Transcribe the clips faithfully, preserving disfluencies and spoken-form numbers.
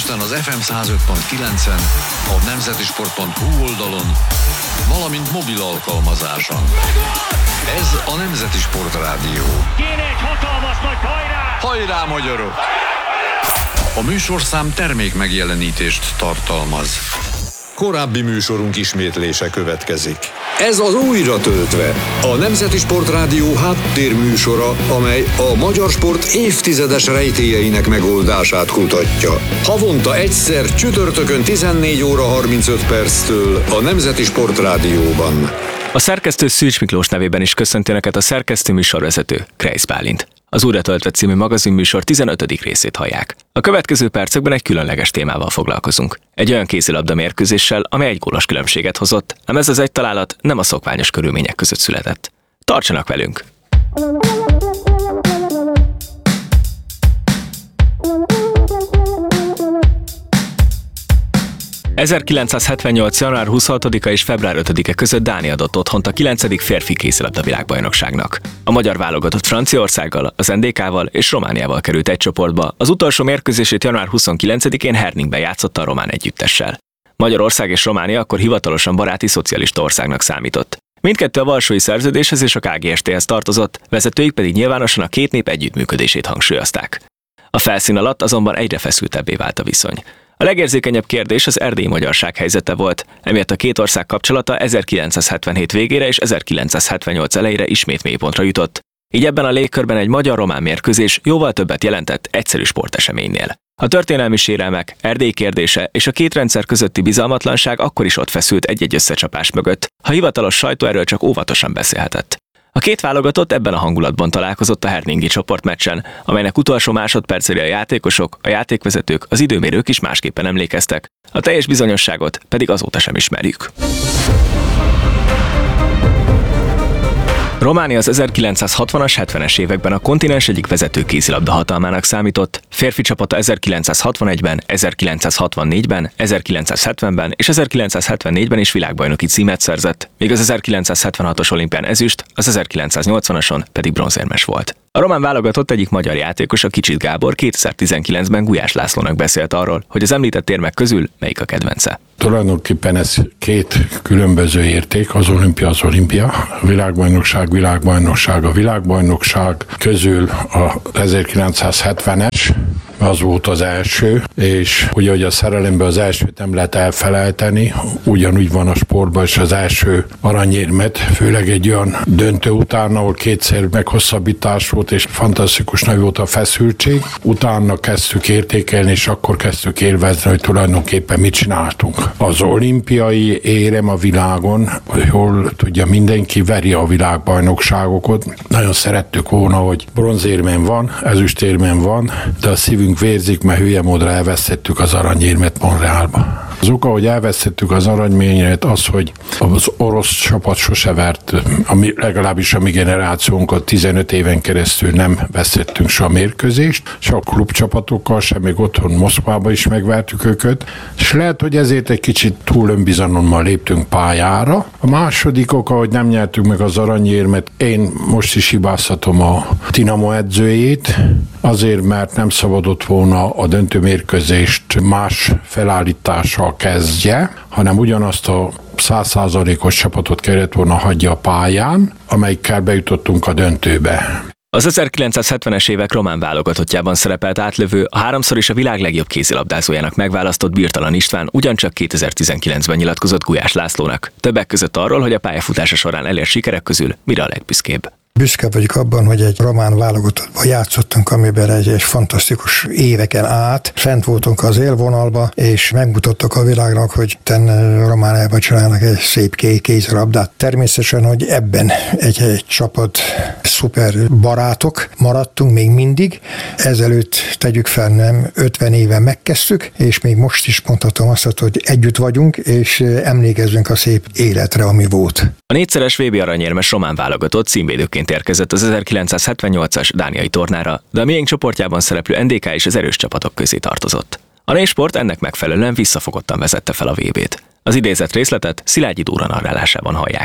Budapesten az ef em száz öt pont kilencen, a nemzeti sport pont hú oldalon, valamint mobil alkalmazáson. Ez a Nemzeti Sport Rádió. Kéne egy hatalmas nagy hajrá! Hajrá, magyarok! A műsorszám termék megjelenítést tartalmaz. Korábbi műsorunk ismétlése következik. Ez az Újra töltve, a Nemzeti Sport Rádió háttérműsora, amely a magyar sport évtizedes rejtélyeinek megoldását kutatja. Havonta egyszer csütörtökön tizennégy óra harmincöt perctől a Nemzeti Sport Rádióban. A szerkesztő Szűcs Miklós nevében is köszönti Önöket a szerkesztő műsorvezető, Kreisz Bálint. Az Újra töltve című magazinműsor tizenötödik részét hallják. A következő percekben egy különleges témával foglalkozunk. Egy olyan kézilabda mérkőzéssel, amely egy gólos különbséget hozott, ám ez az egy találat nem a szokványos körülmények között született. Tartsanak velünk! ezerkilencszázhetvennyolc. január huszonhatodika és február ötödike között Dánia adott otthont a kilencedik férfi kézilabda világbajnokságnak. A magyar válogatott Franciaországgal, az en dé ká-val és Romániával került egy csoportba, az utolsó mérkőzését január huszonkilencedikén Herningben játszotta a román együttessel. Magyarország és Románia akkor hivatalosan baráti szocialista országnak számított. Mindkettő a Varsói Szerződéshez és a ká gé es té-hez tartozott, vezetőik pedig nyilvánosan a két nép együttműködését hangsúlyozták. A felszín alatt azonban egyre feszültebbé vált a viszony. A legérzékenyebb kérdés az erdélyi magyarság helyzete volt, emiatt a két ország kapcsolata ezerkilencszázhetvenhét végére és ezerkilencszázhetvennyolc elejére ismét mélypontra jutott. Így ebben a légkörben egy magyar-román mérkőzés jóval többet jelentett egyszerű sporteseménynél. A történelmi sérelmek, Erdély kérdése és a két rendszer közötti bizalmatlanság akkor is ott feszült egy-egy összecsapás mögött, ha hivatalos sajtó erről csak óvatosan beszélhetett. A két válogatott ebben a hangulatban találkozott a herningi csoportmeccsen, amelynek utolsó másodpercére a játékosok, a játékvezetők, az időmérők is másképpen emlékeztek. A teljes bizonyosságot pedig azóta sem ismerjük. Románia az ezerkilencszázhatvanas, hetvenes években a kontinens egyik vezető kézilabda hatalmának számított, férfi csapata ezerkilencszázhatvanegyben, ezerkilencszázhatvannégyben, ezerkilencszázhetvenben és ezerkilencszázhetvennégyben is világbajnoki címet szerzett, míg az ezerkilencszázhetvenhatos olimpián ezüst, az ezerkilencszáznyolcvanason pedig bronzérmes volt. A román válogatott egyik magyar játékos, a Kicsit Gábor kétezer-tizenkilencben Gulyás Lászlónak beszélt arról, hogy az említett érmek közül melyik a kedvence. Tulajdonképpen ez két különböző érték, az olimpia az olimpia, a világbajnokság, világbajnokság, a világbajnokság közül a ezerkilencszázhetvenes, az volt az első, és ugye, hogy a szerelemben az elsőt nem lehet elfelejteni, ugyanúgy van a sportban is az első aranyérmet, főleg egy olyan döntő után, ahol kétszer meghosszabbítás volt, és fantasztikus nagy volt a feszültség. Utána kezdtük értékelni, és akkor kezdtük élvezni, hogy tulajdonképpen mit csináltunk. Az olimpiai érem a világon, jól tudja, mindenki veri a világbajnokságokat. Nagyon szerettük volna, hogy bronzérmen van, ezüstérmen van, de a szívünk vérzik, mert hülye módra elvesztettük az aranyérmet Montrealba. Az oka, hogy elvesztettük az aranyérmet, az, hogy az orosz csapat sose vert, ami, legalábbis a mi generációnkat tizenöt éven keresztül nem vesztettünk soha mérkőzést, se a klubcsapatokkal, sem még otthon Moszkvába is megvertük őket, és lehet, hogy ezért egy kicsit túl önbizalommal léptünk pályára. A második oka, hogy nem nyertük meg az aranyérmet, én most is hibáztatom a Dinamo edzőjét, azért, mert nem szabadott volna a döntőmérkőzést más felállítással kezdje, hanem ugyanazt a száz százalékos csapatot kellett volna hagyja a pályán, amelyikkel bejutottunk a döntőbe. Az ezerkilencszázhetvenes évek román válogatottjában szerepelt átlövő, a háromszor is a világ legjobb kézilabdázójának megválasztott Birtalan István ugyancsak kétezer-tizenkilencben nyilatkozott Gulyás Lászlónak. Többek között arról, hogy a pályafutása során elért sikerek közül mire a legbüszkébb. Büszke vagyok abban, hogy egy román válogatottban játszottunk, amiben egy, egy fantasztikus éveken át fent voltunk az élvonalba, és megmutattak a világnak, hogy ten Romániában csinálnak egy szép kézilabdát. Természetesen, hogy ebben egy, egy csapat szuper barátok maradtunk még mindig. Ezelőtt tegyük fel, nem ötven éve megkezdtük, és még most is mondhatom azt, hogy együtt vagyunk, és emlékezzünk a szép életre, ami volt. A négyszeres vé bé aranyérmes román válogatott címvédőként érkezett az ezerkilencszázhetvennyolcas dániai tornára, de a miénk csoportjában szereplő en dé ká is az erős csapatok közé tartozott. A névsport ennek megfelelően visszafogottan vezette fel a vé bét. Az idézett részletet Szilágyi Dóra narrálásában hallják.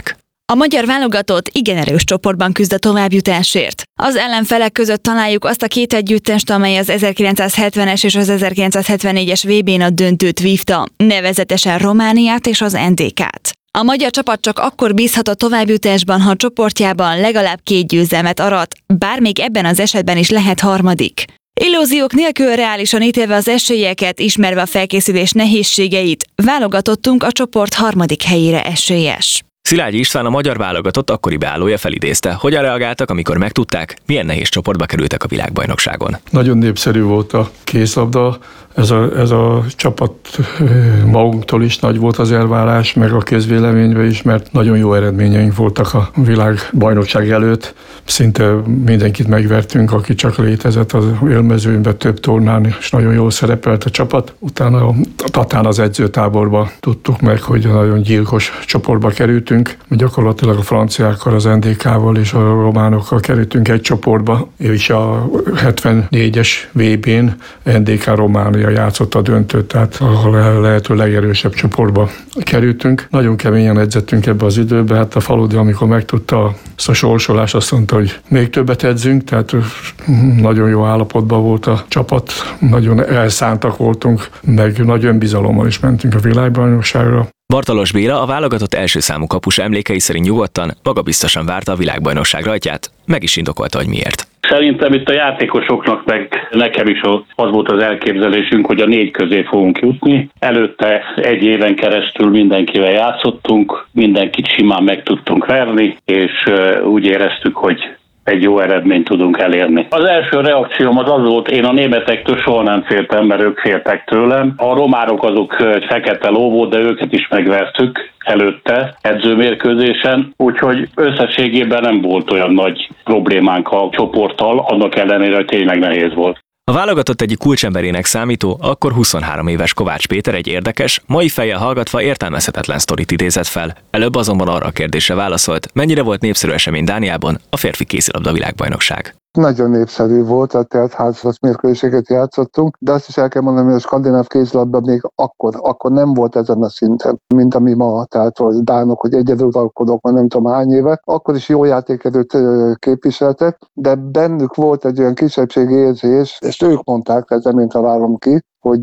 A magyar válogatott igen erős csoportban küzd a továbbjutásért. Az ellenfelek között találjuk azt a két együttest, amely az ezerkilencszázhetvenes és az ezerkilencszázhetvennégyes vé bén a döntőt vívta, nevezetesen Romániát és az en dé ká-t. A magyar csapat csak akkor bízhat a továbbjutásban, ha a csoportjában legalább két győzelmet arat, bár még ebben az esetben is lehet harmadik. Illúziók nélkül reálisan ítélve az esélyeket, ismerve a felkészülés nehézségeit, válogatottunk a csoport harmadik helyére esélyes. Szilágyi István, a magyar válogatott akkori beállója felidézte, hogyan reagáltak, amikor megtudták, milyen nehéz csoportba kerültek a világbajnokságon. Nagyon népszerű volt a kézlabda, ez a, ez a csapat magunktól is nagy volt az elvárás, meg a közvéleményben is, mert nagyon jó eredményeink voltak a világbajnokság előtt. Szinte mindenkit megvertünk, aki csak létezett az élmezőnyben, több tornán, és nagyon jól szerepelt a csapat. Utána a Tatán az edzőtáborba tudtuk meg, hogy nagyon gyilkos csoportba kerültünk. Mi gyakorlatilag a franciákkal, az en dé ká-val és a románokkal kerültünk egy csoportba, és a hetvennégyes vé bén en dé ká Románia játszott a döntőt, tehát a lehető legerősebb csoportba kerültünk. Nagyon keményen edzettünk ebbe az időbe, hát a Faludi, amikor megtudta ezt a sorsolást, azt mondta, hogy még többet edzünk, tehát nagyon jó állapotban volt a csapat, nagyon elszántak voltunk, meg nagy önbizalommal is mentünk a világbajnokságra. Bartalos Béla, a válogatott első számú kapus emlékei szerint nyugodtan, magabiztosan várta a világbajnokság rajtját, meg is indokolta, hogy miért. Szerintem itt a játékosoknak, meg nekem is az volt az elképzelésünk, hogy a négy közé fogunk jutni. Előtte egy éven keresztül mindenkivel játszottunk, mindenkit simán meg tudtunk verni, és úgy éreztük, hogy egy jó eredményt tudunk elérni. Az első reakcióm az az volt, én a németektől soha nem féltem, mert ők féltek tőlem. A románok azok egy fekete ló volt, de őket is megvertük előtte edzőmérkőzésen, úgyhogy összességében nem volt olyan nagy problémánk a csoporttal, annak ellenére, hogy tényleg nehéz volt. A válogatott egyik kulcsemberének számító, akkor huszonhárom éves Kovács Péter egy érdekes, mai fejjel hallgatva értelmezhetetlen sztorit idézett fel. Előbb azonban arra a kérdésre válaszolt, mennyire volt népszerű esemény Dániában a férfi kézilabda világbajnokság. Nagyon népszerű volt, a teltházas mérkőzéseket játszottunk, de azt is el kell mondani, hogy a skandináv kézilabda még akkor, akkor nem volt ezen a szinten, mint ami ma, tehát a dánok, hogy egyeduralkodók, már nem tudom hány éve, akkor is jó játékerőt képviseltek, de bennük volt egy olyan kisebbségi érzés, és ők mondták, ezzel mint találom ki, hogy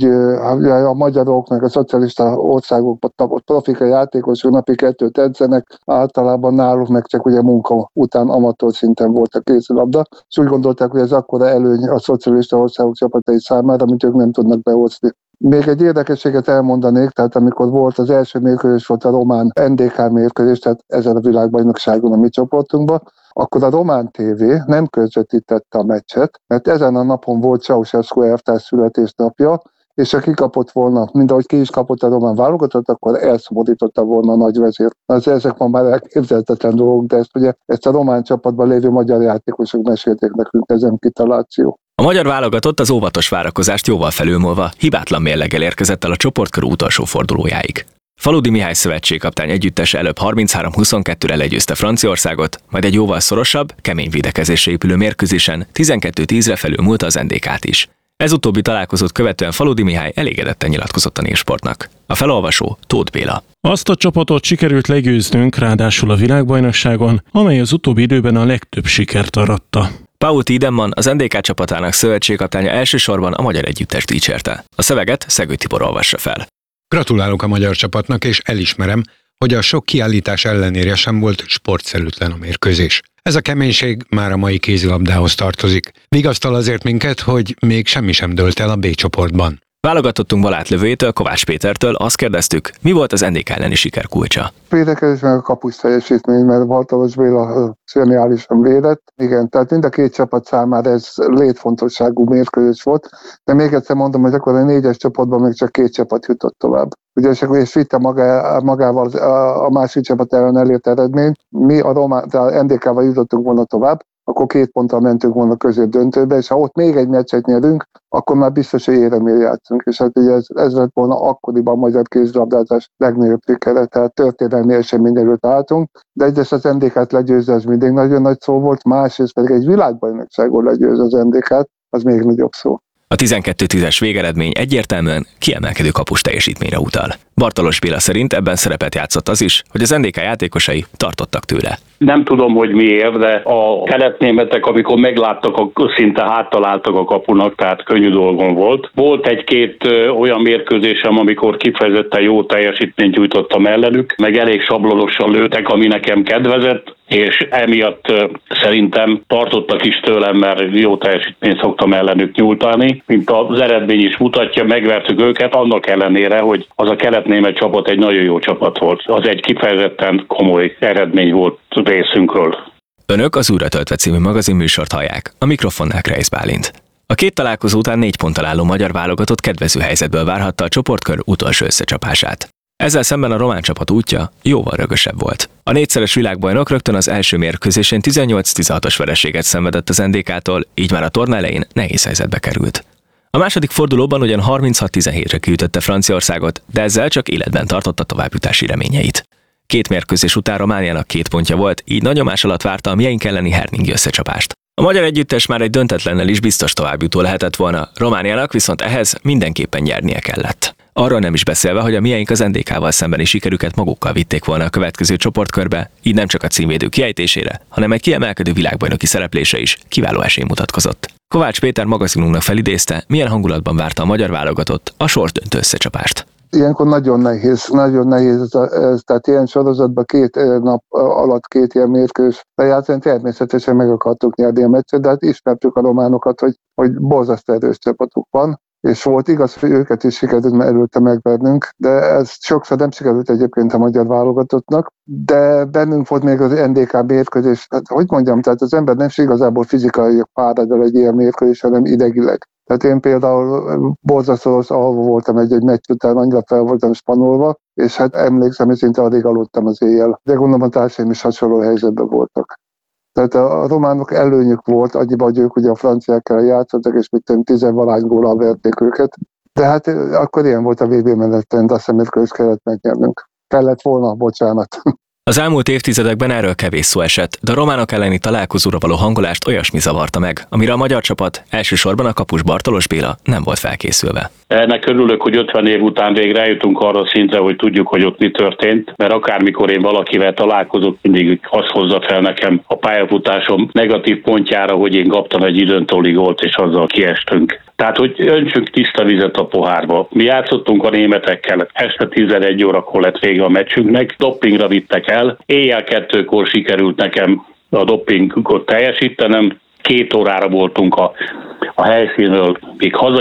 a magyarok meg a szocialista országokban profika játékosok napi kettőt edzenek, általában náluk meg csak ugye munka után amatőr szinten volt a kézilabda, és úgy gondolták, hogy ez akkora előny a szocialista országok csapatai számára, amit ők nem tudnak behozni. Még egy érdekességet elmondanék, tehát amikor volt az első mérkőzés, volt a román en dé ká mérkőzés, tehát ezen a világbajnokságon a mi csoportunkban, akkor a román tévé nem közvetítette a meccset, mert ezen a napon volt Ceausescu elvtárs születésnapja, és ha kikapott volna, mint ahogy ki is kapott a román válogatott, akkor elszomorította volna a nagyvezér. Az ezek ma már elképzelhetetlen dolgok, de ezt ugye ezt a román csapatban lévő magyar játékosok mesélték nekünk, ezen kitaláció. A magyar válogatott az óvatos várakozást jóval felülmúlva hibátlan mérleggel érkezett el a csoportkör utolsó fordulójáig. Faludi Mihály szövetségkaptány együttese előbb harminchárom huszonkettőre legyőzte Franciaországot, majd egy jóval szorosabb, kemény védekezésre épülő mérkőzésen tizenkettő tízre felülmúlta az en dé ká-t is. Ez utóbbi találkozót követően Faludi Mihály elégedetten nyilatkozott a Népsportnak. A felolvasó Tóth Béla. Azt a csapatot sikerült legyőznünk, ráadásul a világbajnokságon, amely az utóbbi időben a legtöbb sikert aratta. Paul Tiedemann, az en dé ká csapatának szövetségkaptánya elsősorban a magyar együttest dicsérte. A szöveget Szegő Tibor olvassa fel. Gratulálok a magyar csapatnak, és elismerem, hogy a sok kiállítás ellenére sem volt sportszerűtlen a mérkőzés. Ez a keménység már a mai kézilabdához tartozik. Vigasztal azért minket, hogy még semmi sem dőlt el a B csoportban. Válogatottunk átlövőjétől, Kovács Pétertől azt kérdeztük, mi volt az en dé ká elleni siker kulcsa. Védekezés meg a kapus teljesítmény, mert Bartalos Béla szeniálisan védett. Igen, tehát mind a két csapat számára ez létfontosságú mérkőzés volt, de még egyszer mondom, hogy akkor a négyes csoportban még csak két csapat jutott tovább. Ugye, és akkor és vitte magá, magával a másik csapat ellen elért eredményt. Mi a román, tehát en dé ká-val jutottunk volna tovább, akkor két ponttal mentünk volna közép döntőbe, és ha ott még egy meccset nyerünk, akkor már biztos, hogy éremért játszunk. És hát ugye ez, ez lett volna akkoriban a magyar kézilabdázás legnagyobb sikere, tehát történelmi esemény előtt álltunk, de egyrészt az en dé ká-t legyőzni, az mindig nagyon nagy szó volt, másrészt pedig egy világbajnokságon legyőzni az en dé ká-t, az még nagyobb szó. A tizenkettő tízes végeredmény egyértelműen kiemelkedő kapus teljesítményre utal. Bartolos Béla szerint ebben szerepet játszott az is, hogy az en dé ká játékosai tartottak tőle. Nem tudom, hogy miért, de a keletnémetek, amikor megláttak, a, szinte háttaláltak a kapunak, tehát könnyű dolgon volt. Volt egy-két ö, olyan mérkőzésem, amikor kifejezetten jó teljesítményt nyújtottam ellenük, meg elég sablonosan lőtek, ami nekem kedvezett, és emiatt ö, szerintem tartottak is tőlem, mert jó teljesítményt szoktam ellenük nyújtani. Mint az eredmény is mutatja, megvertük őket, annak ellenére, hogy az a keletnémet csapat egy nagyon jó csapat volt. Az egy kifejezetten komoly eredmény volt részünkről. Önök az Újra töltve című magazin műsort hallják, a mikrofonnál Kreisz Bálint. A két találkozó után négy ponttal álló magyar válogatott kedvező helyzetből várhatta a csoportkör utolsó összecsapását. Ezzel szemben a román csapat útja jóval rögösebb volt. A négyszeres világbajnok rögtön az első mérkőzésén tizennyolc tizenhatos vereséget szenvedett az en dé ká-tól, így már a torna elején nehéz helyzetbe került. A második fordulóban ugyan harminchat tizenhétre kiütötte Franciaországot, de ezzel csak életben tartotta továbbjutási reményeit. Két mérkőzés után Romániának két pontja volt, így nagy nyomás alatt várta a mieink elleni herningi összecsapást. A magyar együttes már egy döntetlennel is biztos továbbjutó lehetett volna, Romániának viszont ehhez mindenképpen nyernie kellett. Arról nem is beszélve, hogy a mieink az en dé ká-val szembeni sikerüket magukkal vitték volna a következő csoportkörbe, így nem csak a címvédő kiejtésére, hanem egy kiemelkedő világbajnoki szereplése is kiváló esély mutatkozott. Kovács Péter magazinunknak felidézte, milyen hangulatban várta a magyar válogatott a sorsdöntő összecsapást. Ilyenkor nagyon nehéz, nagyon nehéz ez, ez, tehát ilyen sorozatban két nap alatt két ilyen mérkőzés lejátszani, természetesen meg akartuk nyerni a meccset, de hát ismertük a románokat, hogy, hogy borzasztó erős csapatuk van, és volt igaz, hogy őket is sikerült előtte megvernünk, de ez sokszor nem sikerült egyébként a magyar válogatottnak, de bennünk volt még az en dé ká mérkőzés, hát hogy mondjam, tehát az ember nem igazából fizikai fárad el egy ilyen mérkőzés, hanem idegileg. Tehát én például borzasztó rossz alvó voltam egy-egy meccs után, annyira fel voltam spanolva, és hát emlékszem, hogy szinte addig aludtam az éjjel. De gondolom a társaim is hasonló helyzetben voltak. Tehát a románok előnyük volt, annyiba, hogy ők ugye a franciákkal játszottak, és mit tizenvalány góllal verték őket. De hát akkor ilyen volt a vé bé menetrend, azt hiszem, hogy kellett megnyernünk. Kellett volna, bocsánat. Az elmúlt évtizedekben erről kevés szó esett, de a románok elleni találkozóra való hangolást olyasmi zavarta meg, amire a magyar csapat, elsősorban a kapus Bartolos Béla nem volt felkészülve. Ennek örülök, hogy ötven év után végre eljutunk arra a szintre, hogy tudjuk, hogy ott mi történt, mert akármikor én valakivel találkozok, mindig azt hozza fel nekem a pályafutásom negatív pontjára, hogy én kaptam egy időntóli gólt, és azzal kiestünk. Tehát, hogy öntsünk tiszta vizet a pohárba. Mi játszottunk a németekkel, este tizenegy órakor lett vége a meccsünknek, dopingra vittek el, éjjel kettőkor sikerült nekem a dopingot teljesítenem, két órára voltunk a, a helyszínről, még haza